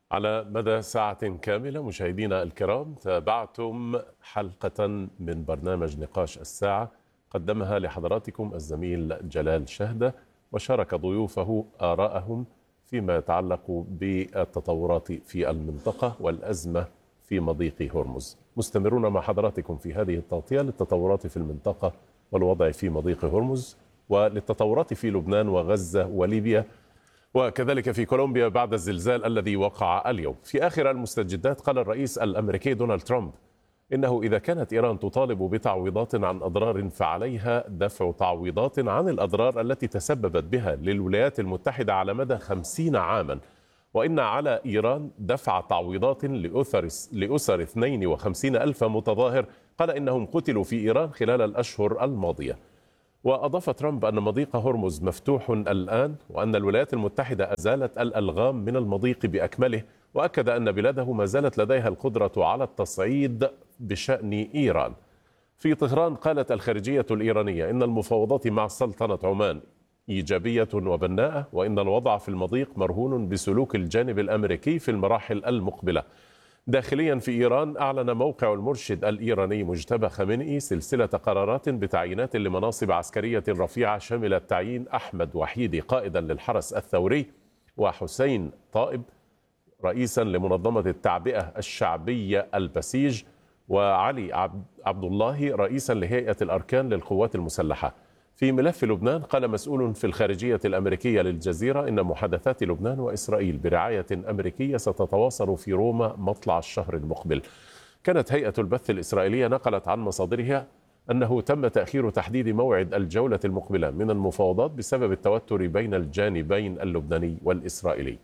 على مدى ساعة كاملة مشاهدينا الكرام تابعتم حلقة من برنامج نقاش الساعة قدمها لحضراتكم الزميل جلال شهدة، وشارك ضيوفه آراءهم فيما يتعلق بالتطورات في المنطقة والأزمة في مضيق هرمز. مستمرون مع حضراتكم في هذه التغطية للتطورات في المنطقة والوضع في مضيق هرمز، وللتطورات في لبنان وغزة وليبيا، وكذلك في كولومبيا بعد الزلزال الذي وقع اليوم. في آخر المستجدات قال الرئيس الأمريكي دونالد ترامب إنه إذا كانت إيران تطالب بتعويضات عن أضرار فعليها دفع تعويضات عن الأضرار التي تسببت بها للولايات المتحدة على مدى 50 عاما، وإن على إيران دفع تعويضات لأسر 52 ألف متظاهر قال إنهم قتلوا في إيران خلال الأشهر الماضية. وأضاف ترامب أن مضيق هرمز مفتوح الآن، وأن الولايات المتحدة أزالت الألغام من المضيق بأكمله، وأكد أن بلاده ما زالت لديها القدرة على التصعيد بشأن إيران. في طهران قالت الخارجية الإيرانية إن المفاوضات مع سلطنة عمان إيجابية وبناءة، وإن الوضع في المضيق مرهون بسلوك الجانب الأمريكي في المراحل المقبلة. داخليا في إيران أعلن موقع المرشد الإيراني مجتبى خامنئي سلسلة قرارات بتعيينات لمناصب عسكرية رفيعة شملت تعيين أحمد وحيدي قائدا للحرس الثوري، وحسين طائب رئيسا لمنظمة التعبئة الشعبية البسيج، وعلي عبد الله رئيسا لهيئة الأركان للقوات المسلحة. في ملف لبنان قال مسؤول في الخارجية الأمريكية للجزيرة إن محادثات لبنان وإسرائيل برعاية أمريكية ستتواصل في روما مطلع الشهر المقبل. كانت هيئة البث الإسرائيلية نقلت عن مصادرها أنه تم تأخير تحديد موعد الجولة المقبلة من المفاوضات بسبب التوتر بين الجانبين اللبناني والإسرائيلي.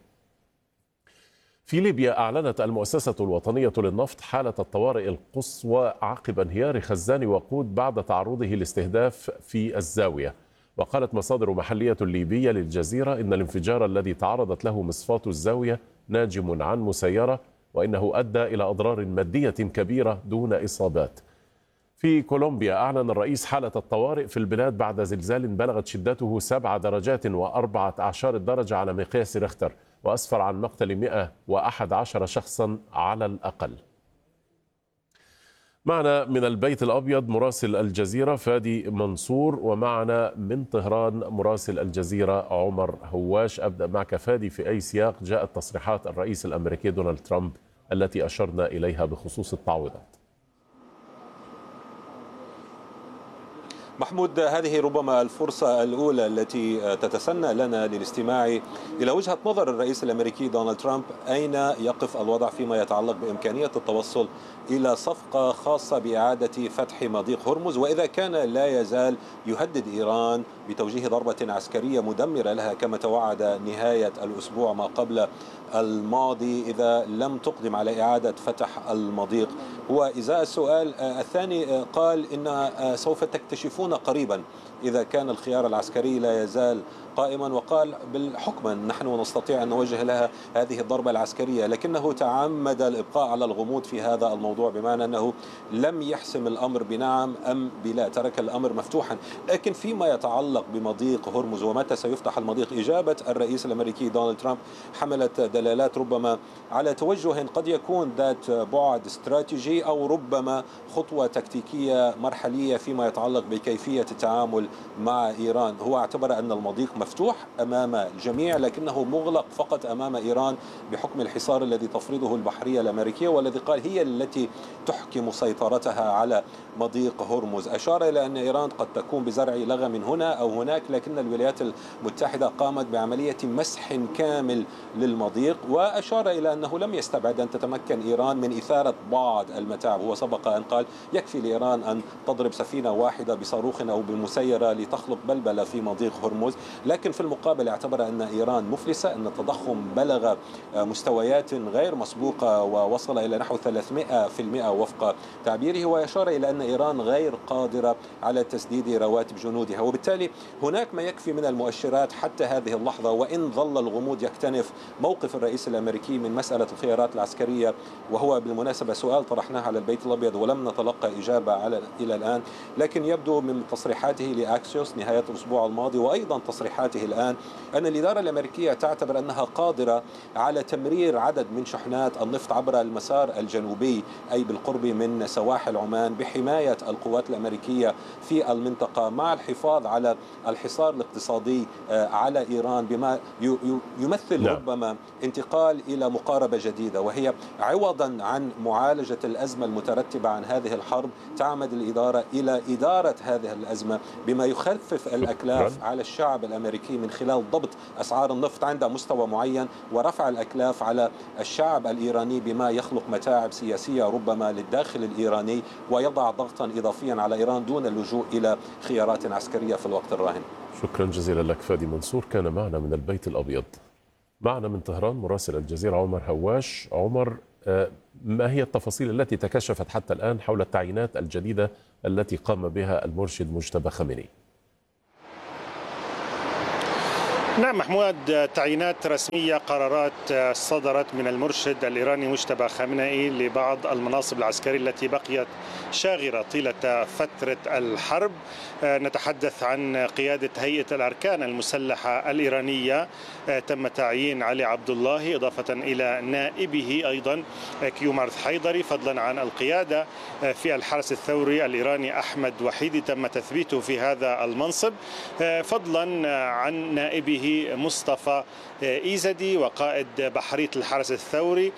في ليبيا أعلنت المؤسسة الوطنية للنفط حالة الطوارئ القصوى عقب انهيار خزان وقود بعد تعرضه لاستهداف في الزاوية. وقالت مصادر محلية ليبية للجزيرة إن الانفجار الذي تعرضت له مصفاة الزاوية ناجم عن مسيرة، وإنه أدى إلى أضرار مادية كبيرة دون إصابات. في كولومبيا أعلن الرئيس حالة الطوارئ في البلاد بعد زلزال بلغت شدته 7 درجات و14 درجة على مقياس ريختر، وأسفر عن مقتل 111 شخصا على الأقل. معنا من البيت الأبيض مراسل الجزيرة فادي منصور، ومعنا من طهران مراسل الجزيرة عمر هواش. أبدأ معك فادي، في أي سياق جاءت تصريحات الرئيس الأمريكي دونالد ترامب التي أشرنا إليها بخصوص التعويضات؟ محمود، هذه ربما الفرصة الأولى التي تتسنى لنا للاستماع إلى وجهة نظر الرئيس الأمريكي دونالد ترامب. أين يقف الوضع فيما يتعلق بإمكانية التوصل إلى صفقة خاصة بإعادة فتح مضيق هرمز، وإذا كان لا يزال يهدد إيران بتوجيه ضربة عسكرية مدمرة لها كما توعد نهاية الأسبوع ما قبل الماضي إذا لم تقدم على إعادة فتح المضيق. هو إزاء السؤال الثاني قال إن سوف تكتشفون قريبا إذا كان الخيار العسكري لا يزال قائما، وقال بالحكم نحن نستطيع أن نوجه لها هذه الضربة العسكرية، لكنه تعمد الإبقاء على الغموض في هذا الموضوع، بمعنى أنه لم يحسم الأمر بنعم أم بلا، ترك الأمر مفتوحا. لكن فيما يتعلق بمضيق هرمز ومتى سيفتح المضيق، إجابة الرئيس الأمريكي دونالد ترامب حملت دلالات ربما على توجه قد يكون ذات بعد استراتيجي أو ربما خطوة تكتيكية مرحلية فيما يتعلق بكيفية التعامل مع إيران. هو اعتبر أن المضيق مفتوح أمام الجميع، لكنه مغلق فقط أمام إيران بحكم الحصار الذي تفرضه البحرية الأمريكية، والذي قال هي التي تحكم سيطرتها على مضيق هرمز. أشار إلى أن إيران قد تكون بزرع لغم هنا أو هناك، لكن الولايات المتحدة قامت بعملية مسح كامل للمضيق، وأشار إلى أنه لم يستبعد أن تتمكن إيران من إثارة بعض المتاعب. هو سبق أن قال يكفي لإيران أن تضرب سفينة واحدة بصاروخ أو بمسيرة لتخلق بلبلة في مضيق هرمز، لكن في المقابل اعتبر أن إيران مفلسة، أن التضخم بلغ مستويات غير مسبوقة ووصل إلى نحو 300% وفق تعبيره، ويشار إلى أن إيران غير قادرة على تسديد رواتب جنودها. وبالتالي هناك ما يكفي من المؤشرات حتى هذه اللحظة، وإن ظل الغموض يكتنف موقف الرئيس الأمريكي من مسألة الخيارات العسكرية، وهو بالمناسبة سؤال طرحناه على البيت الأبيض ولم نتلقى إجابة إلى الآن، لكن يبدو من تصريحاته أكسيوس نهاية الأسبوع الماضي، وأيضا تصريحاته الآن أن الإدارة الأمريكية تعتبر أنها قادرة على تمرير عدد من شحنات النفط عبر المسار الجنوبي، أي بالقرب من سواحل عمان، بحماية القوات الأمريكية في المنطقة مع الحفاظ على الحصار الاقتصادي على إيران، بما يمثل ربما انتقال إلى مقاربة جديدة، وهي عوضا عن معالجة الأزمة المترتبة عن هذه الحرب تعمد الإدارة إلى إدارة هذه الأزمة بما يخفف الأكلاف على الشعب الأمريكي من خلال ضبط أسعار النفط عند مستوى معين ورفع الأكلاف على الشعب الإيراني بما يخلق متاعب سياسية ربما للداخل الإيراني ويضع ضغطا إضافيا على إيران دون اللجوء إلى خيارات عسكرية في الوقت الراهن. شكرا جزيلا لك فادي منصور، كان معنا من البيت الأبيض. معنا من طهران مراسل الجزيرة عمر هواش. عمر، ما هي التفاصيل التي تكشفت حتى الآن حول التعيينات الجديدة التي قام بها المرشد مجتبى خامنئي؟ نعم محمود، تعيينات رسمية، قرارات صدرت من المرشد الإيراني مجتبى خامنئي لبعض المناصب العسكرية التي بقيت شاغرة طيلة فترة الحرب. نتحدث عن قيادة هيئة الأركان المسلحة الإيرانية، تم تعيين علي عبد الله إضافة إلى نائبه أيضا كيومارث حيدري، فضلا عن القيادة في الحرس الثوري الإيراني أحمد وحيدي تم تثبيته في هذا المنصب، فضلا عن نائبه مصطفى إيزدي وقائد بحرية الحرس الثوري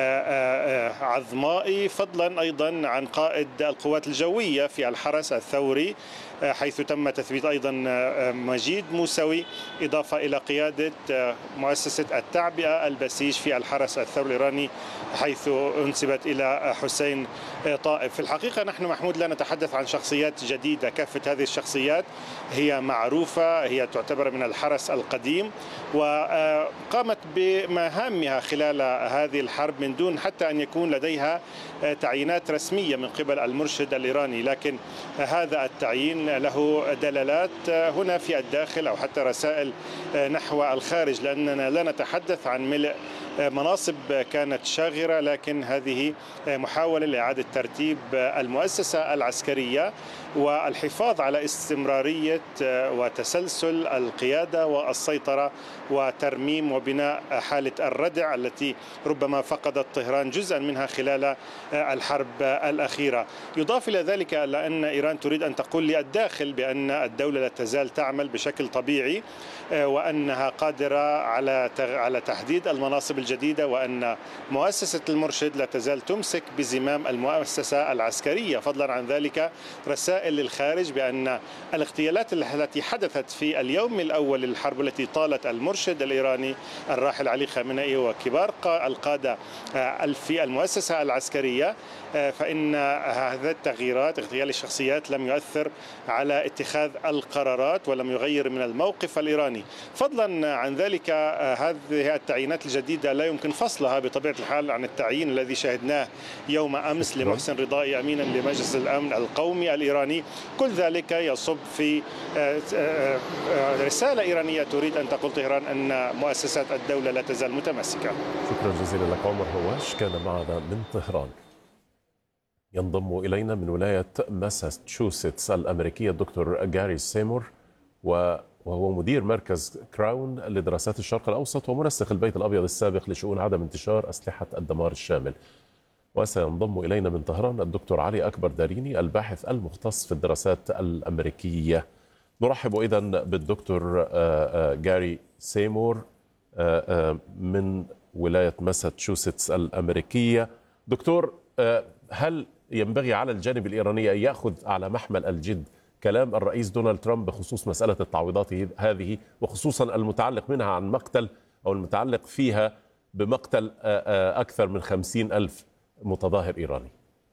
عظمائي، فضلا أيضا عن قائد القوات الجوية في الحرس الثوري حيث تم تثبيت أيضا مجيد موسوي، إضافة إلى قيادة مؤسسة التعبئة البسيج في الحرس الثوري الإيراني حيث انسبت إلى حسين طائف. في الحقيقة نحن محمود لا نتحدث عن شخصيات جديدة، كافة هذه الشخصيات هي معروفة، هي تعتبر من الحرس القديم وقامت بمهامها خلال هذه الحرب من دون حتى أن يكون لديها تعيينات رسمية من قبل المرشد الإيراني، لكن هذا التعيين له دلالات هنا في الداخل أو حتى رسائل نحو الخارج، لأننا لا نتحدث عن ملء مناصب كانت شاغرة، لكن هذه محاولة لإعادة ترتيب المؤسسة العسكرية والحفاظ على استمرارية وتسلسل القيادة والسيطرة وترميم وبناء حالة الردع التي ربما فقدت طهران جزءا منها خلال الحرب الأخيرة. يضاف إلى ذلك أن إيران تريد أن تقول للداخل بأن الدولة لا تزال تعمل بشكل طبيعي وأنها قادرة على تحديد المناصب الجديدة، وأن مؤسسة المرشد لا تزال تمسك بزمام المؤسسة العسكرية. فضلا عن ذلك رسائل للخارج بأن الاغتيالات التي حدثت في اليوم الأول للحرب التي طالت المرشد الإيراني الراحل علي خامنئي وكبار القادة في المؤسسة العسكرية، فإن هذه التغييرات اغتيال الشخصيات لم يؤثر على اتخاذ القرارات ولم يغير من الموقف الإيراني. فضلا عن ذلك هذه التعيينات الجديدة لا يمكن فصلها بطبيعة الحال عن التعيين الذي شاهدناه يوم أمس لمحسن رضائي أمينا لمجلس الأمن القومي الإيراني. كل ذلك يصب في رسالة إيرانية تريد أن تقول طهران أن مؤسسات الدولة لا تزال متمسكة. شكرا جزيلا لك عمر هواش، كان معنا من طهران. ينضم إلينا من ولاية ماساتشوستس الأمريكية الدكتور جاري سيمور، وهو مدير مركز كراون لدراسات الشرق الأوسط ومنسق البيت الأبيض السابق لشؤون عدم انتشار أسلحة الدمار الشامل. وسينضم إلينا من طهران الدكتور علي أكبر داريني الباحث المختص في الدراسات الأمريكية. نرحب إذن بالدكتور جاري سيمور من ولاية ماساتشوستس الأمريكية. دكتور، هل ينبغي على الجانب الإيراني أن يأخذ على محمل الجد كلام الرئيس دونالد ترامب بخصوص مسألة التعويضات هذه، وخصوصا المتعلق منها عن مقتل أو المتعلق فيها بمقتل أكثر من 50,000 متظاهر إيراني؟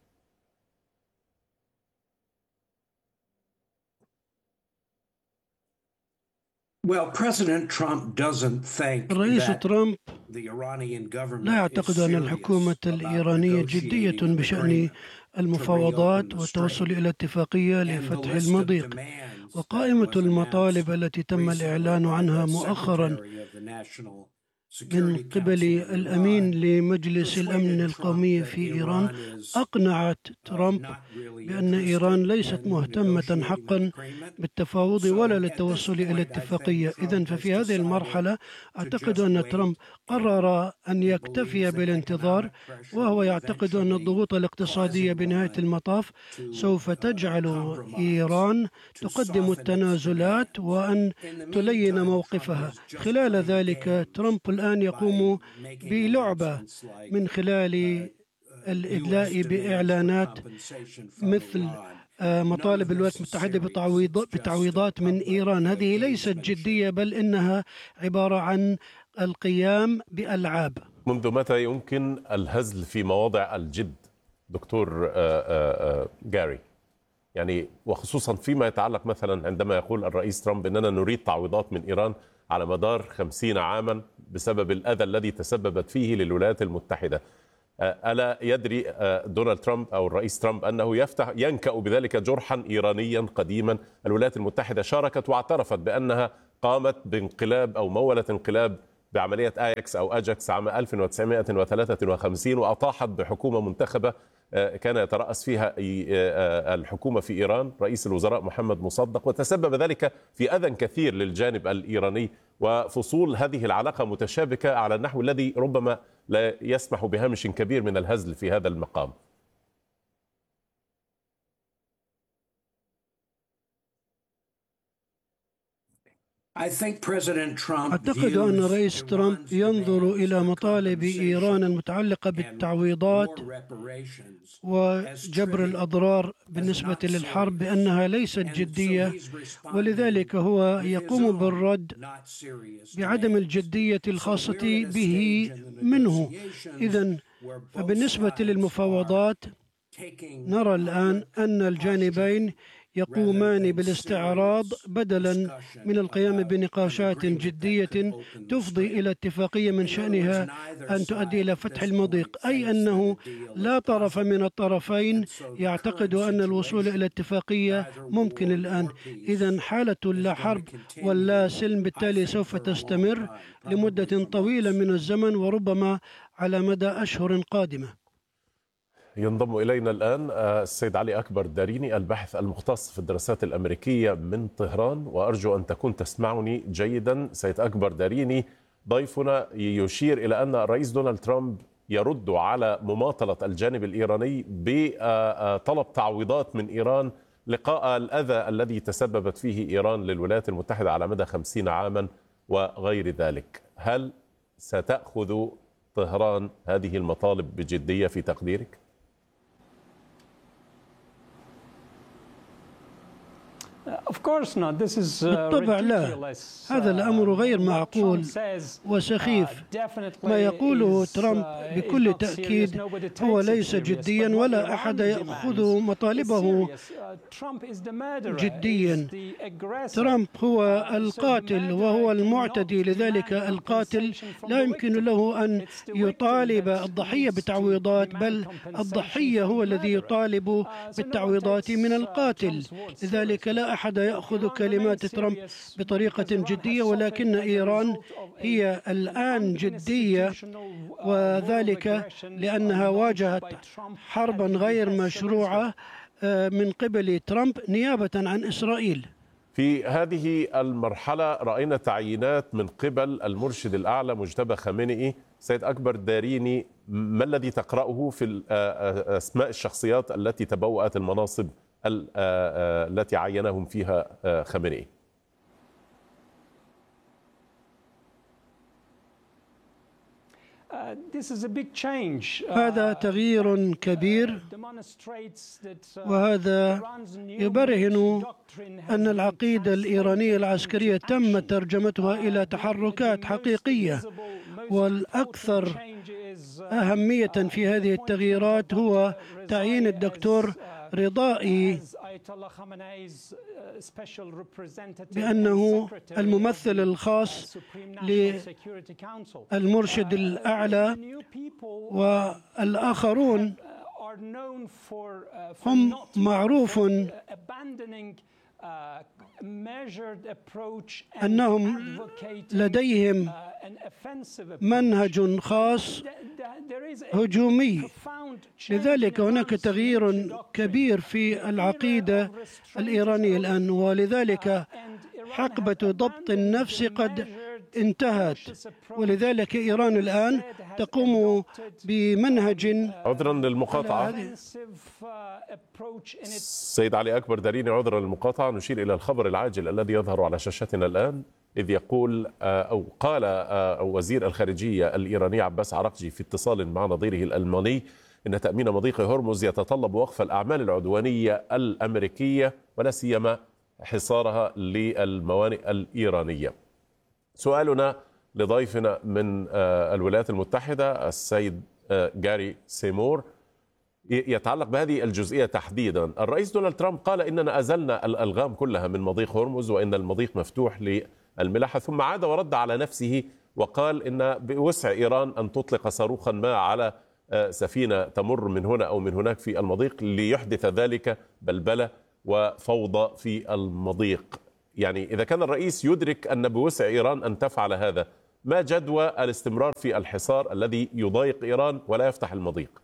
الرئيس ترامب لا يعتقد أن الحكومة الإيرانية جدية بشأن المفاوضات والتوصل إلى اتفاقية لفتح المضيق، وقائمة المطالب التي تم الإعلان عنها مؤخرا من قبل الأمين لمجلس الأمن القومي في إيران أقنعت ترامب بأن إيران ليست مهتمة حقا بالتفاوض ولا للتوصل إلى اتفاقية. إذن ففي هذه المرحلة أعتقد أن ترامب قرر أن يكتفي بالانتظار، وهو يعتقد أن الضغوط الاقتصادية بنهاية المطاف سوف تجعل إيران تقدم التنازلات وأن تلين موقفها. خلال ذلك ترامب الآن يقوم بلعبة من خلال الإدلاء بإعلانات مثل مطالب الولايات المتحدة بتعويضات من إيران. هذه ليست جدية، بل إنها عبارة عن القيام بألعاب. منذ متى يمكن الهزل في مواضع الجد دكتور جاري؟ يعني وخصوصا فيما يتعلق مثلا عندما يقول الرئيس ترامب أننا نريد تعويضات من إيران على مدار 50 عاما بسبب الأذى الذي تسببت فيه للولايات المتحدة. ألا يدري دونالد ترامب أو الرئيس ترامب أنه ينكأ بذلك جرحا إيرانيا قديما؟ الولايات المتحدة شاركت واعترفت بأنها قامت بانقلاب أو مولت انقلاب بعملية آياكس أو أجاكس عام 1953، وأطاحت بحكومة منتخبة كان يترأس فيها الحكومة في إيران رئيس الوزراء محمد مصدق، وتسبب ذلك في أذى كثير للجانب الإيراني، وفصول هذه العلاقة متشابكة على النحو الذي ربما لا يسمح بهامش كبير من الهزل في هذا المقام. أعتقد أن الرئيس ترامب ينظر إلى مطالب إيران المتعلقة بالتعويضات وجبر الأضرار بالنسبة للحرب بأنها ليست جدية، ولذلك هو يقوم بالرد بعدم الجدية الخاصة به منه. إذن فبالنسبة للمفاوضات نرى الآن أن الجانبين يقومان بالاستعراض بدلا من القيام بنقاشات جدية تفضي إلى اتفاقية من شأنها أن تؤدي إلى فتح المضيق، أي أنه لا طرف من الطرفين يعتقد أن الوصول إلى اتفاقية ممكن الآن. إذن حالة اللا حرب واللا سلم بالتالي سوف تستمر لمدة طويلة من الزمن، وربما على مدى أشهر قادمة. ينضم إلينا الآن السيد علي أكبر داريني، الباحث المختص في الدراسات الأمريكية من طهران، وأرجو أن تكون تسمعني جيدا. سيد أكبر داريني، ضيفنا يشير إلى أن الرئيس دونالد ترامب يرد على مماطلة الجانب الإيراني بطلب تعويضات من إيران لقاء الأذى الذي تسببت فيه إيران للولايات المتحدة على مدى 50 عاما وغير ذلك. هل ستأخذ طهران هذه المطالب بجدية في تقديرك؟ بالطبع لا، هذا الأمر غير معقول وسخيف. ما يقوله ترامب بكل تأكيد هو ليس جديا، ولا أحد يأخذ مطالبه جديا. ترامب هو القاتل وهو المعتدي، لذلك القاتل لا يمكن له أن يطالب الضحية بتعويضات، بل الضحية هو الذي يطالب بالتعويضات من القاتل. لذلك لا أحد يأخذ كلمات ترامب بطريقة جدية، ولكن إيران هي الآن جدية، وذلك لأنها واجهت حربا غير مشروعة من قبل ترامب نيابة عن إسرائيل. في هذه المرحلة رأينا تعيينات من قبل المرشد الأعلى مجتبى خامنئي. سيد أكبر داريني، ما الذي تقرأه في أسماء الشخصيات التي تبوأت المناصب التي عينهم فيها خامنئي؟ هذا تغيير كبير، وهذا يبرهن أن العقيدة الإيرانية العسكرية تم ترجمتها إلى تحركات حقيقية. والأكثر أهمية في هذه التغييرات هو تعيين الدكتور رضائي بأنه الممثل الخاص للمرشد الأعلى، والآخرون هم معروف أنهم لديهم منهج خاص هجومي. لذلك هناك تغيير كبير في العقيدة الإيرانية الآن، ولذلك حقبة ضبط النفس قد انتهت، ولذلك إيران الآن تقوم بمنهج. عذرا للمقاطعة سيد علي أكبر داريني، عذرا للمقاطعة، نشير إلى الخبر العاجل الذي يظهر على شاشتنا الآن، إذ يقول أو قال وزير الخارجية الإيراني عباس عراقجي في اتصال مع نظيره الألماني إن تأمين مضيق هرمز يتطلب وقف الأعمال العدوانية الأمريكية ولا سيما حصارها للموانئ الإيرانية. سؤالنا لضيفنا من الولايات المتحدة السيد جاري سيمور يتعلق بهذه الجزئية تحديدا. الرئيس دونالد ترامب قال إننا أزلنا الألغام كلها من مضيق هرمز وإن المضيق مفتوح للملاحة، ثم عاد ورد على نفسه وقال إن بوسع إيران أن تطلق صاروخا ما على سفينة تمر من هنا أو من هناك في المضيق ليحدث ذلك بلبلة وفوضى في المضيق. يعني إذا كان الرئيس يدرك أن بوسع إيران أن تفعل هذا، ما جدوى الاستمرار في الحصار الذي يضايق إيران ولا يفتح المضيق؟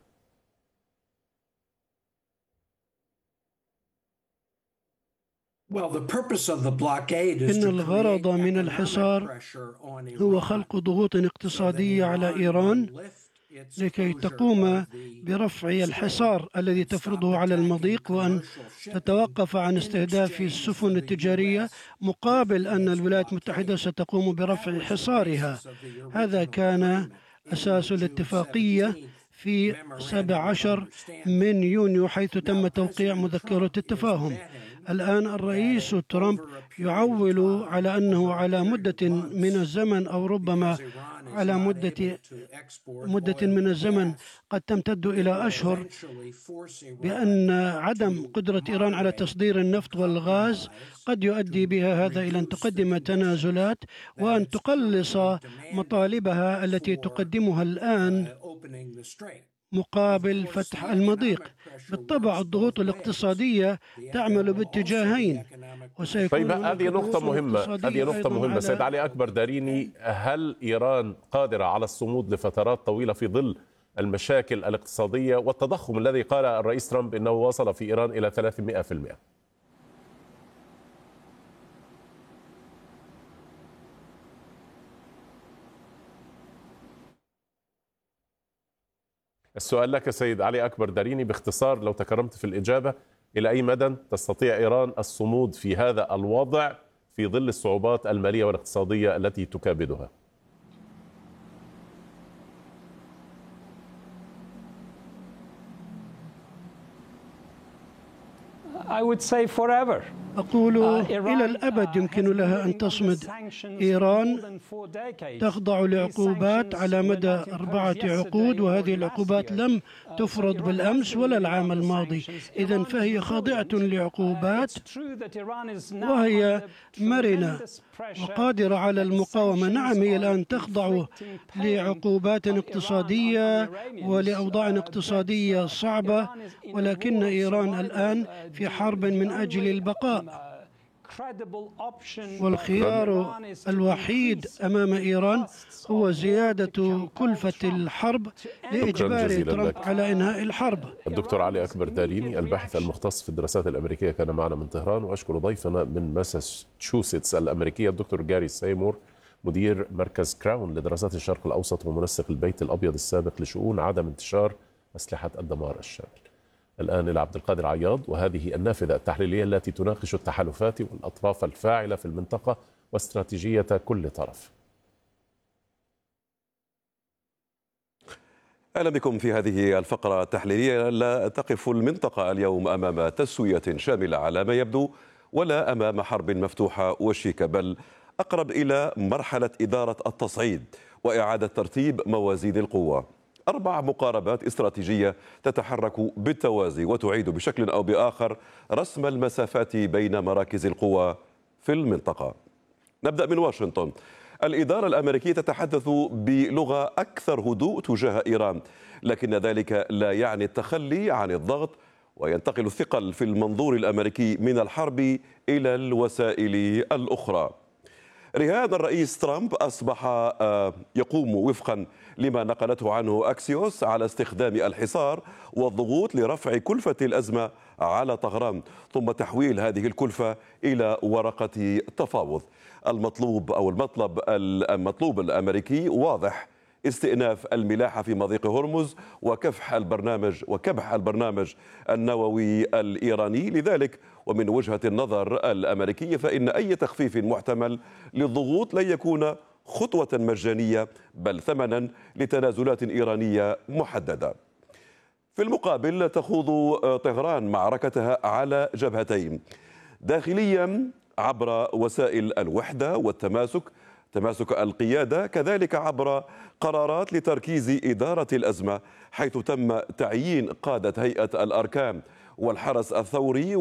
إن الغرض من الحصار هو خلق ضغوط اقتصادية على إيران لكي تقوم برفع الحصار الذي تفرضه على المضيق، وأن تتوقف عن استهداف السفن التجارية مقابل أن الولايات المتحدة ستقوم برفع حصارها. هذا كان أساس الاتفاقية في 17 من يونيو حيث تم توقيع مذكرة التفاهم. الآن الرئيس ترامب يعول على أنه على مدة من الزمن أو ربما على مدة من الزمن قد تمتد إلى أشهر، بأن عدم قدرة إيران على تصدير النفط والغاز قد يؤدي بها هذا إلى أن تقدم تنازلات وأن تقلص مطالبها التي تقدمها الآن مقابل فتح المضيق. بالطبع الضغوط الاقتصادية تعمل باتجاهين، طيب هذه نقطة مهمة سيد علي أكبر داريني. هل إيران قادرة على الصمود لفترات طويلة في ظل المشاكل الاقتصادية والتضخم الذي قال الرئيس ترامب إنه وصل في إيران إلى 300%؟ السؤال لك سيد علي أكبر داريني باختصار لو تكرمت في الإجابة، إلى أي مدى تستطيع إيران الصمود في هذا الوضع في ظل الصعوبات المالية والاقتصادية التي تكابدها؟ أقول إلى الأبد يمكن لها أن تصمد. إيران تخضع لعقوبات على مدى 4 عقود، وهذه العقوبات لم تفرض بالأمس ولا العام الماضي. إذن فهي خاضعة لعقوبات وهي مرنة وقادرة على المقاومة. نعم، هي الآن تخضع لعقوبات اقتصادية ولأوضاع اقتصادية صعبة، ولكن إيران الآن في حرب من أجل البقاء، والخيار الوحيد أمام إيران هو زيادة كلفة الحرب لإجبار ترامب على إنهاء الحرب. الدكتور علي أكبر داريني الباحث المختص في الدراسات الأمريكية كان معنا من طهران، وأشكر ضيفنا من ماساتشوستس الأمريكية الدكتور جاري سيمور مدير مركز كراون لدراسات الشرق الأوسط ومنسق البيت الأبيض السابق لشؤون عدم انتشار أسلحة الدمار الشامل. الآن إلى عبد القادر عياض وهذه النافذة التحليلية التي تناقش التحالفات والأطراف الفاعلة في المنطقة واستراتيجية كل طرف. أهلا بكم في هذه الفقرة التحليلية. لا تقف المنطقة اليوم أمام تسوية شاملة على ما يبدو، ولا أمام حرب مفتوحة وشيكة، بل أقرب إلى مرحلة إدارة التصعيد وإعادة ترتيب موازين القوة. 4 مقاربات استراتيجية تتحرك بالتوازي وتعيد بشكل أو بآخر رسم المسافات بين مراكز القوى في المنطقة. نبدأ من واشنطن. الإدارة الأمريكية تتحدث بلغة أكثر هدوء تجاه إيران، لكن ذلك لا يعني التخلي عن الضغط وينتقل الثقل في المنظور الأمريكي من الحرب إلى الوسائل الأخرى. رهان الرئيس ترامب أصبح يقوم وفقا لما نقلته عنه أكسيوس على استخدام الحصار والضغوط لرفع كلفة الأزمة على طهران، ثم تحويل هذه الكلفة إلى ورقة تفاوض. المطلوب الأمريكي واضح: استئناف الملاحة في مضيق هرمز وكبح البرنامج النووي الإيراني. لذلك ومن وجهة النظر الأمريكية فإن أي تخفيف محتمل للضغوط لن يكون خطوة مجانية بل ثمنا لتنازلات إيرانية محددة. في المقابل تخوض طهران معركتها على جبهتين: داخليا عبر وسائل الوحدة والتماسك، تماسك القيادة، كذلك عبر قرارات لتركيز إدارة الأزمة، حيث تم تعيين قادة هيئة الأركان والحرس الثوري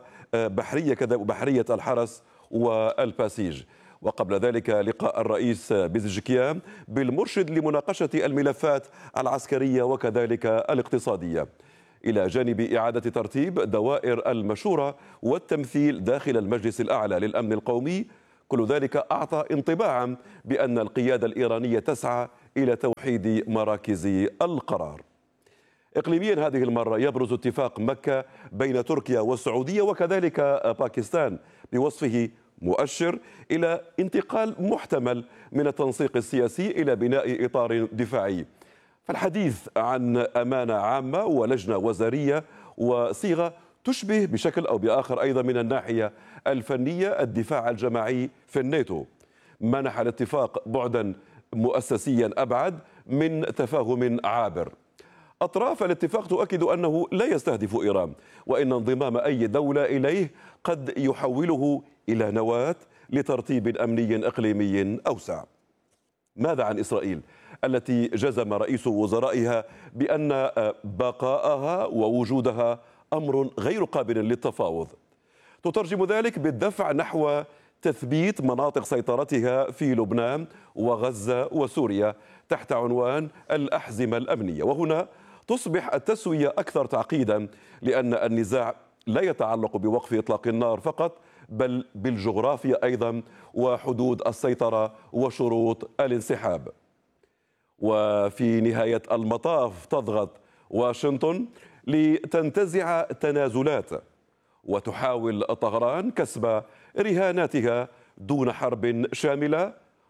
وبحرية الحرس والباسيج. وقبل ذلك لقاء الرئيس بيزجكيان بالمرشد لمناقشة الملفات العسكرية وكذلك الاقتصادية، إلى جانب إعادة ترتيب دوائر المشورة والتمثيل داخل المجلس الأعلى للأمن القومي. كل ذلك أعطى انطباعا بأن القيادة الإيرانية تسعى إلى توحيد مراكز القرار. إقليميا هذه المرة يبرز اتفاق مكة بين تركيا والسعودية وكذلك باكستان بوصفه مؤشر إلى انتقال محتمل من التنسيق السياسي إلى بناء إطار دفاعي. فالحديث عن أمانة عامة ولجنة وزارية وصيغة تشبه بشكل أو بآخر أيضا من الناحية الفنية الدفاع الجماعي في الناتو، منح الاتفاق بعدا مؤسسيا أبعد من تفاهم عابر. أطراف الاتفاق تؤكد أنه لا يستهدف إيران، وإن انضمام أي دولة إليه قد يحوله إلى نواة لترتيب أمني إقليمي أوسع. ماذا عن إسرائيل التي جزم رئيس وزرائها بأن بقاءها ووجودها أمر غير قابل للتفاوض؟ تترجم ذلك بالدفع نحو تثبيت مناطق سيطرتها في لبنان وغزة وسوريا تحت عنوان الأحزمة الأمنية. وهنا تصبح التسوية أكثر تعقيدا، لأن النزاع لا يتعلق بوقف إطلاق النار فقط بل بالجغرافيا أيضا وحدود السيطرة وشروط الانسحاب. وفي نهاية المطاف تضغط واشنطن لتنتزع تنازلات وتحاول طهران كسب رهاناتها دون حرب شاملة،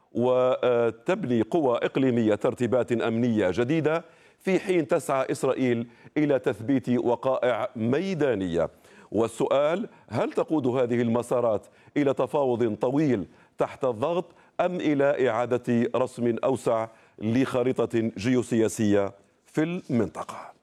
وتبني قوى إقليمية ترتيبات أمنية جديدة، في حين تسعى إسرائيل إلى تثبيت وقائع ميدانية. والسؤال: هل تقود هذه المسارات إلى تفاوض طويل تحت الضغط أم إلى إعادة رسم أوسع لخريطة جيوسياسية في المنطقة؟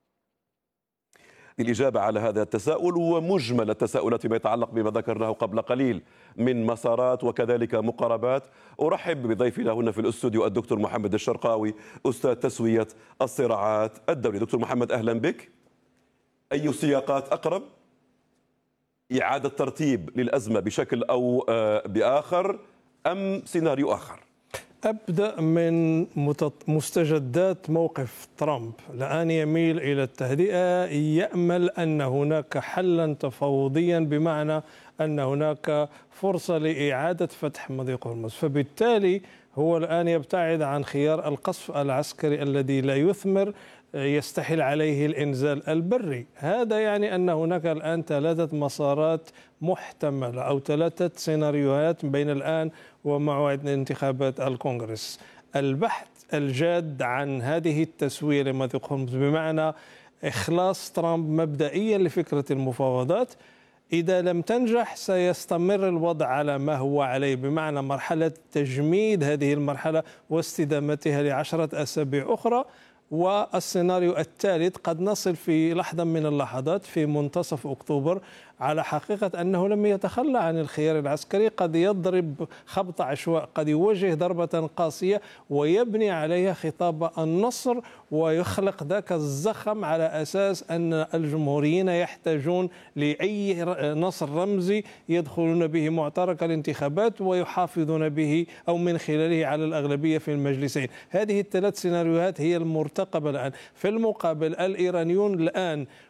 للإجابة على هذا التساؤل ومجمل التساؤلات فيما يتعلق بما ذكرناه قبل قليل من مسارات وكذلك مقاربات، أرحب بضيفنا هنا في الاستوديو الدكتور محمد الشرقاوي، أستاذ تسوية الصراعات الدولي. دكتور محمد، أهلا بك. أي سياقات أقرب؟ إعادة ترتيب للأزمة بشكل أو بآخر أم سيناريو آخر؟ أبدأ من مستجدات موقف ترامب. الآن يميل إلى التهدئة، يأمل أن هناك حلا تفاوضيا، بمعنى أن هناك فرصة لإعادة فتح مضيق هرمز. فبالتالي هو الآن يبتعد عن خيار القصف العسكري الذي لا يثمر، يستحيل عليه الإنزال البري. هذا يعني أن هناك الآن 3 مسارات محتملة أو 3 سيناريوهات بين الآن وموعد انتخابات الكونغرس. البحث الجاد عن هذه التسوية لمضيق هرمز، بمعنى إخلاص ترامب مبدئيا لفكرة المفاوضات. إذا لم تنجح سيستمر الوضع على ما هو عليه، بمعنى مرحلة تجميد هذه المرحلة واستدامتها ل10 أسابيع أخرى. والسيناريو الثالث قد نصل في لحظة من اللحظات في منتصف أكتوبر على حقيقة أنه لم يتخلى عن الخيار العسكري، قد يضرب خبط عشواء، قد يوجه ضربة قاسية ويبني عليها خطاب النصر ويخلق ذاك الزخم على أساس أن الجمهوريين يحتاجون لأي نصر رمزي يدخلون به معترك الانتخابات ويحافظون به أو من خلاله على الأغلبية في المجلسين. هذه ال3 سيناريوهات هي المرتقبة الآن. في المقابل الإيرانيون الآن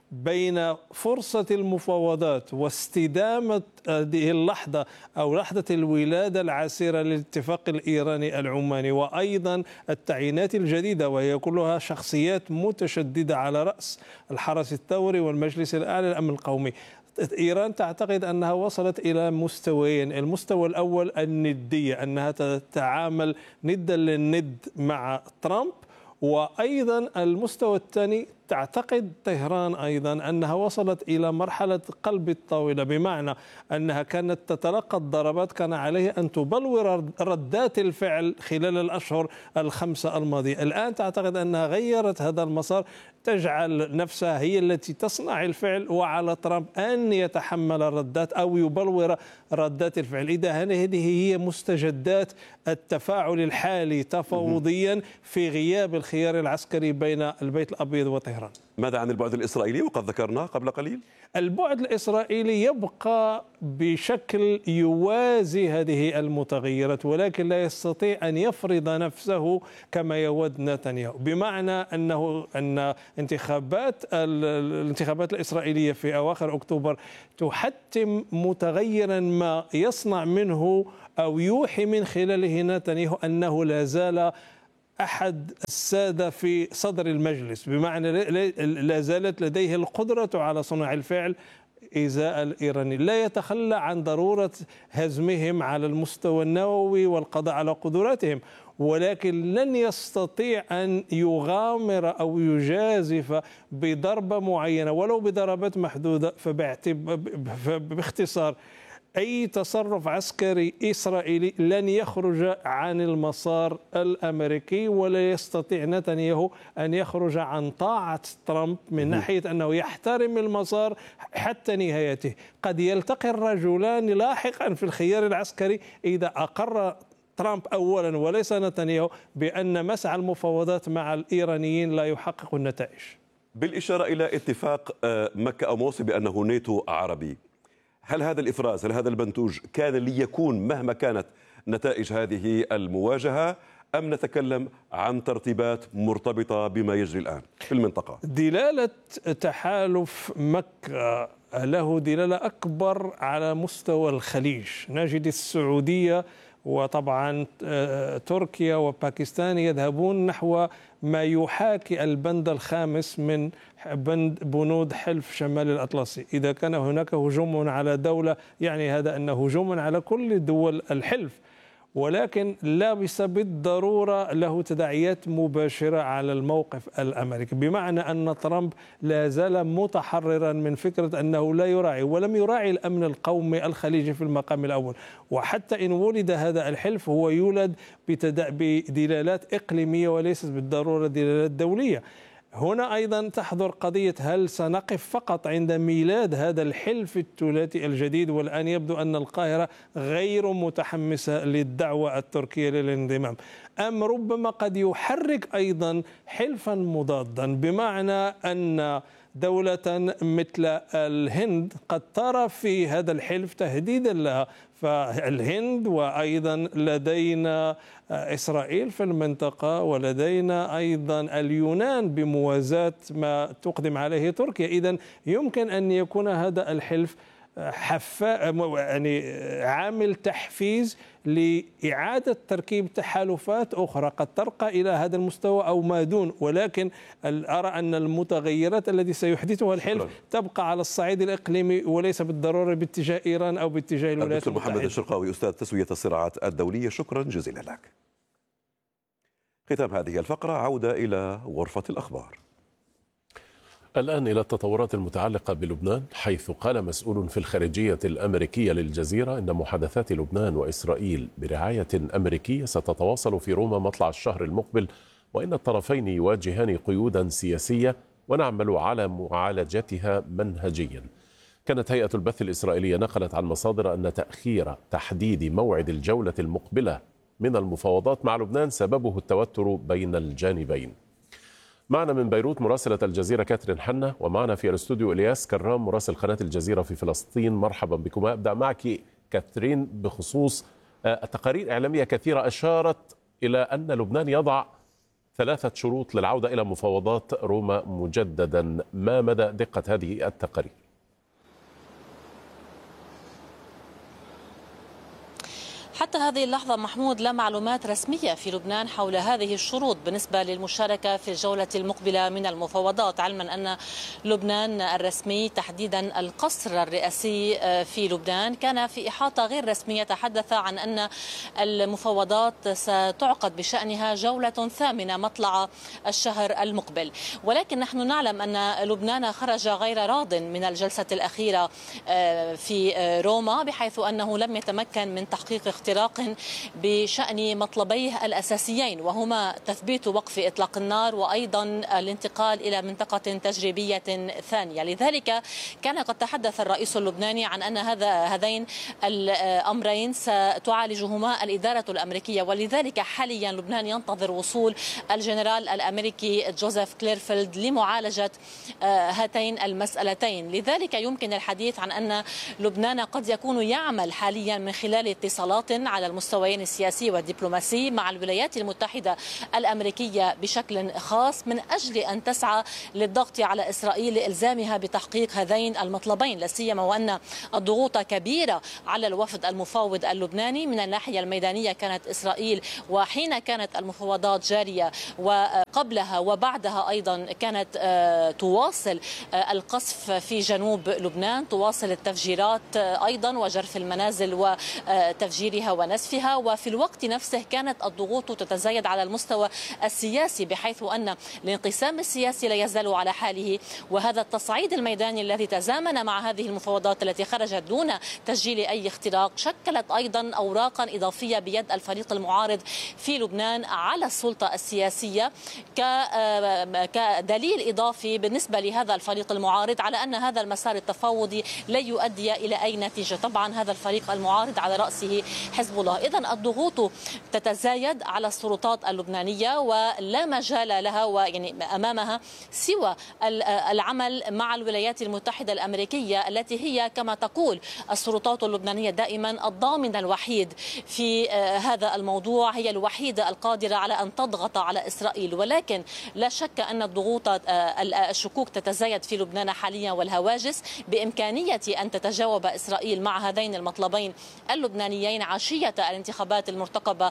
بين فرصة المفاوضات واستدامة هذه اللحظة أو لحظة الولادة العسيرة للاتفاق الإيراني العماني، وأيضا التعيينات الجديدة وهي كلها شخصيات متشددة على رأس الحرس الثوري والمجلس الأعلى للأمن القومي. إيران تعتقد أنها وصلت إلى مستويين: المستوى الأول الندية، أنها تتعامل ندا للند مع ترامب، وأيضا المستوى الثاني تعتقد طهران أيضا أنها وصلت إلى مرحلة قلب الطاولة، بمعنى أنها كانت تتلقى الضربات، كان عليه أن تبلور ردات الفعل خلال الأشهر الخمسة الماضية. الآن تعتقد أنها غيرت هذا المسار، تجعل نفسها هي التي تصنع الفعل، وعلى ترامب أن يتحمل الردات أو يبلور ردات الفعل. إذا هذه هي مستجدات التفاعل الحالي تفاوضيا في غياب الخيار العسكري بين البيت الأبيض وطهران. ماذا عن البعد الإسرائيلي؟ وقد ذكرنا قبل قليل البعد الإسرائيلي يبقى بشكل يوازي هذه المتغيرات، ولكن لا يستطيع أن يفرض نفسه كما يود نتنياهو، بمعنى أن الانتخابات الإسرائيلية في أواخر أكتوبر تحتم متغيرا ما يصنع منه أو يوحي من خلاله نتنياهو أنه لا زال أحد السادة في صدر المجلس، بمعنى لا زالت لديه القدرة على صنع الفعل إزاء الإيراني. لا يتخلى عن ضرورة هزمهم على المستوى النووي والقضاء على قدراتهم، ولكن لن يستطيع أن يغامر أو يجازف بضربة معينة ولو بضربات محدودة. فباختصار أي تصرف عسكري إسرائيلي لن يخرج عن المسار الأمريكي، ولا يستطيع نتنياهو أن يخرج عن طاعة ترامب من ناحية أنه يحترم المسار حتى نهايته. قد يلتقي الرجلان لاحقا في الخيار العسكري إذا أقر ترامب أولا وليس نتنياهو بأن مسعى المفاوضات مع الإيرانيين لا يحقق النتائج. بالإشارة إلى اتفاق مكة أو موصي بأنه ناتو عربي، هل هذا الإفراز، هل هذا المنتوج كان ليكون مهما كانت نتائج هذه المواجهة، أم نتكلم عن ترتيبات مرتبطة بما يجري الآن في المنطقة؟ دلالة تحالف مكة له دلالة أكبر على مستوى الخليج. نجد السعودية وطبعا تركيا وباكستان يذهبون نحو ما يحاكي البند الخامس من بنود حلف شمال الأطلسي. إذا كان هناك هجوم على دولة يعني هذا أنه هجوم على كل دول الحلف، ولكن ليس بالضرورة له تداعيات مباشرة على الموقف الأمريكي، بمعنى أن ترامب لا زال متحررا من فكرة أنه لا يراعي ولم يراعي الأمن القومي الخليجي في المقام الأول. وحتى إن ولد هذا الحلف هو يولد بدلالات إقليمية وليست بالضرورة دلالات دولية. هنا أيضا تحضر قضية هل سنقف فقط عند ميلاد هذا الحلف الثلاثي الجديد، والآن يبدو أن القاهرة غير متحمسة للدعوة التركية للانضمام، أم ربما قد يحرك أيضا حلفا مضادا، بمعنى أن دولة مثل الهند قد ترى في هذا الحلف تهديدا لها. فالهند وأيضا لدينا إسرائيل في المنطقة، ولدينا أيضا اليونان بموازاة ما تقدم عليه تركيا. إذن يمكن أن يكون هذا الحلف يعني عامل تحفيز لإعادة تركيب تحالفات أخرى قد ترقى إلى هذا المستوى أو ما دون، ولكن أرى أن المتغيرات التي سيحدثها الحلف تبقى على الصعيد الإقليمي وليس بالضرورة باتجاه إيران أو باتجاه الولايات المتحدة. محمد الشرقاوي، أستاذ تسوية الصراعات الدولية، شكرا جزيلا لك. ختام هذه الفقرة، عودة إلى غرفة الأخبار. الآن إلى التطورات المتعلقة بلبنان، حيث قال مسؤول في الخارجية الأمريكية للجزيرة إن محادثات لبنان وإسرائيل برعاية أمريكية ستتواصل في روما مطلع الشهر المقبل، وإن الطرفين يواجهان قيودا سياسية ونعمل على معالجتها منهجيا. كانت هيئة البث الإسرائيلية نقلت عن مصادر أن تأخير تحديد موعد الجولة المقبلة من المفاوضات مع لبنان سببه التوتر بين الجانبين. معنا من بيروت مراسلة الجزيرة كاترين حنة، ومعنا في الاستوديو إلياس كرام مراسل قناة الجزيرة في فلسطين. مرحبا بكم. أبدأ معك كاترين بخصوص تقارير إعلامية كثيرة أشارت إلى أن لبنان يضع 3 شروط للعودة إلى مفاوضات روما مجددا. ما مدى دقة هذه التقارير؟ حتى هذه اللحظة محمود لا معلومات رسمية في لبنان حول هذه الشروط بالنسبة للمشاركة في الجولة المقبلة من المفاوضات، علما أن لبنان الرسمي تحديدا القصر الرئاسي في لبنان كان في إحاطة غير رسمية تحدث عن أن المفاوضات ستعقد بشأنها جولة ثامنة مطلع الشهر المقبل، ولكن نحن نعلم أن لبنان خرج غير راض من الجلسة الأخيرة في روما، بحيث أنه لم يتمكن من تحقيق اختراق بشأن مطلبيه الأساسيين، وهما تثبيت وقف إطلاق النار وأيضا الانتقال إلى منطقة تجريبية ثانية. لذلك كان قد تحدث الرئيس اللبناني عن أن هذين الأمرين ستعالجهما الإدارة الأمريكية، ولذلك حاليا لبنان ينتظر وصول الجنرال الأمريكي جوزيف كليرفيلد لمعالجة هاتين المسألتين. لذلك يمكن الحديث عن أن لبنان قد يكون يعمل حاليا من خلال اتصالات على المستويين السياسي والدبلوماسي مع الولايات المتحدة الأمريكية بشكل خاص من أجل أن تسعى للضغط على إسرائيل لإلزامها بتحقيق هذين المطلبين، لا سيما وأن الضغوط كبيرة على الوفد المفاوض اللبناني. من الناحية الميدانية كانت إسرائيل، وحين كانت المفاوضات جارية وقبلها وبعدها أيضا كانت تواصل القصف في جنوب لبنان، تواصل التفجيرات أيضا وجرف المنازل وتفجيرها ونسفها، وفي الوقت نفسه كانت الضغوط تتزايد على المستوى السياسي، بحيث أن الانقسام السياسي لا يزال على حاله، وهذا التصعيد الميداني الذي تزامن مع هذه المفاوضات التي خرجت دون تسجيل أي اختراق شكلت أيضا أوراقا إضافية بيد الفريق المعارض في لبنان على السلطة السياسية كدليل إضافي بالنسبة لهذا الفريق المعارض على أن هذا المسار التفاوضي لا يؤدي إلى أي نتيجة. طبعا هذا الفريق المعارض على رأسه حزب الله. إذن الضغوط تتزايد على السلطات اللبنانية ولا مجال لها ويعني أمامها سوى العمل مع الولايات المتحدة الأمريكية التي هي كما تقول السلطات اللبنانية دائما الضامن الوحيد في هذا الموضوع، هي الوحيدة القادرة على أن تضغط على إسرائيل. ولكن لا شك أن الضغوط الشكوك تتزايد في لبنان حاليا، والهواجس بإمكانية أن تتجاوب إسرائيل مع هذين المطلبين اللبنانيين عشية الانتخابات المرتقبة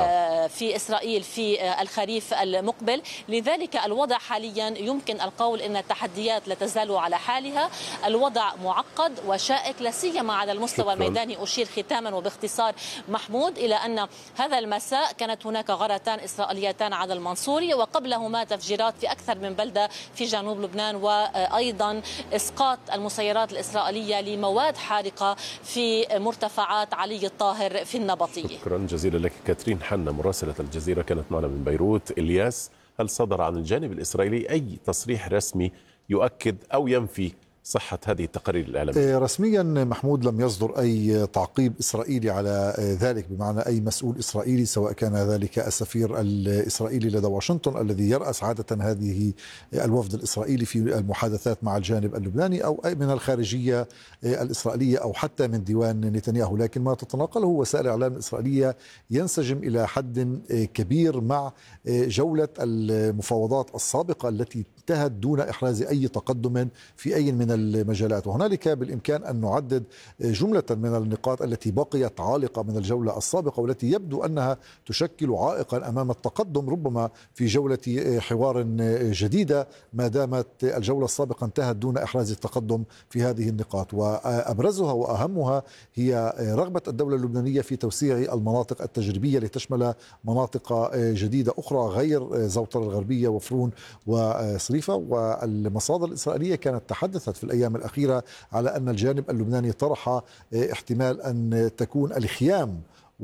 في إسرائيل في الخريف المقبل. لذلك الوضع حاليا يمكن القول أن التحديات لا تزال على حالها، الوضع معقد وشائك لا سيما على المستوى الميداني. أشير ختاما وباختصار محمود إلى أن هذا المساء كانت هناك غارتان إسرائيليتان على المنصوري، وقبلهما تفجيرات في أكثر من بلدة في جنوب لبنان، وأيضا إسقاط المسيرات الإسرائيلية لمواد حارقة في مرتفعات علي الطاهر في النبطية. شكرا جزيلا لك كاترين حنا مراسلة الجزيرة كانت معنا من بيروت. إلياس، هل صدر عن الجانب الإسرائيلي أي تصريح رسمي يؤكد أو ينفي صحة هذه التقارير الإعلامية؟ رسميا محمود لم يصدر أي تعقيب إسرائيلي على ذلك، بمعنى أي مسؤول إسرائيلي سواء كان ذلك السفير الإسرائيلي لدى واشنطن الذي يرأس عادة هذه الوفد الإسرائيلي في المحادثات مع الجانب اللبناني، أو من الخارجية الإسرائيلية أو حتى من ديوان نتنياهو. لكن ما تتناقله وسائل الإعلام الإسرائيلية ينسجم إلى حد كبير مع جولة المفاوضات السابقة التي انتهت دون إحراز أي تقدم في أي من المجالات. وهنالك بالإمكان أن نعدد جملة من النقاط التي بقيت عالقة من الجولة السابقة والتي يبدو أنها تشكل عائقا أمام التقدم ربما في جولة حوار جديدة، ما دامت الجولة السابقة انتهت دون إحراز التقدم في هذه النقاط. وأبرزها وأهمها هي رغبة الدولة اللبنانية في توسيع المناطق التجريبية لتشمل مناطق جديدة أخرى غير زوطرة الغربية وفرون وصريفة. والمصادر الإسرائيلية كانت تحدثت في الأيام الأخيرة على أن الجانب اللبناني طرح احتمال أن تكون الخيام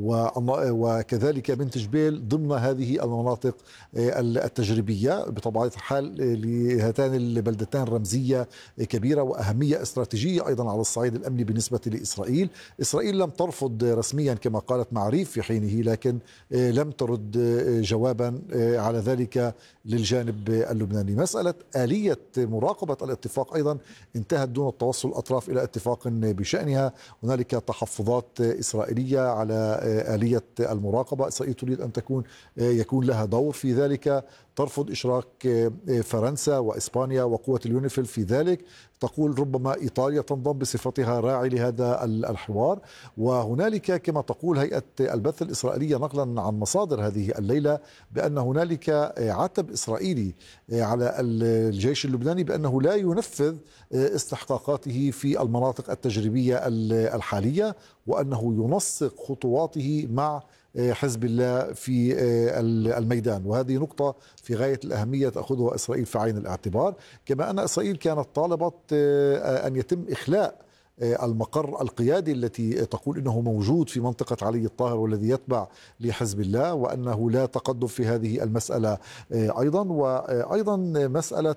وكذلك بنت جبيل ضمن هذه المناطق التجريبية. بطبيعة الحال لهاتان البلدتان رمزية كبيرة وأهمية استراتيجية أيضا على الصعيد الأمني بالنسبة لإسرائيل. إسرائيل لم ترفض رسميا كما قالت معريف في حينه، لكن لم ترد جوابا على ذلك للجانب اللبناني. مسألة آلية مراقبة الاتفاق أيضا انتهت دون التوصل الأطراف إلى اتفاق بشأنها. هنالك تحفظات إسرائيلية على آلية المراقبة. إسرائيل تريد أن يكون لها دور في ذلك. ترفض إشراك فرنسا وإسبانيا وقوة اليونيفيل في ذلك، تقول ربما إيطاليا تنضم بصفتها راعي لهذا الحوار. وهنالك كما تقول هيئة البث الإسرائيلية نقلا عن مصادر هذه الليلة بأن هنالك عتب إسرائيلي على الجيش اللبناني بأنه لا ينفذ استحقاقاته في المناطق التجريبية الحالية، وأنه ينسق خطواته مع حزب الله في الميدان. وهذه نقطة في غاية الأهمية تأخذها إسرائيل في عين الاعتبار. كما أن إسرائيل كانت طالبت أن يتم إخلاء المقر القيادي التي تقول إنه موجود في منطقة علي الطاهر والذي يتبع لحزب الله، وأنه لا تقدم في هذه المسألة أيضا. وأيضا مسألة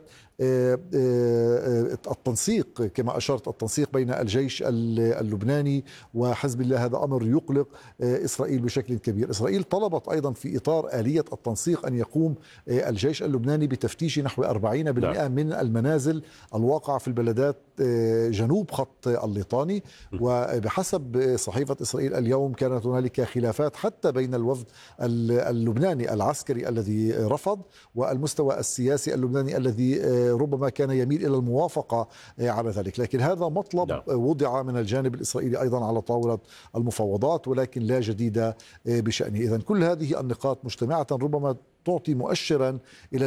التنسيق كما أشرت، التنسيق بين الجيش اللبناني وحزب الله، هذا أمر يقلق إسرائيل بشكل كبير. إسرائيل طلبت أيضا في إطار آلية التنسيق أن يقوم الجيش اللبناني بتفتيش نحو 40% من المنازل الواقعة في البلدات جنوب خط الليطاني. وبحسب صحيفة إسرائيل اليوم كانت هنالك خلافات حتى بين الوفد اللبناني العسكري الذي رفض والمستوى السياسي اللبناني الذي ربما كان يميل إلى الموافقة على ذلك. لكن هذا مطلب وضع من الجانب الإسرائيلي أيضا على طاولة المفاوضات، ولكن لا جديد بشأنه. إذن كل هذه النقاط مجتمعة ربما تعطي مؤشرا إلى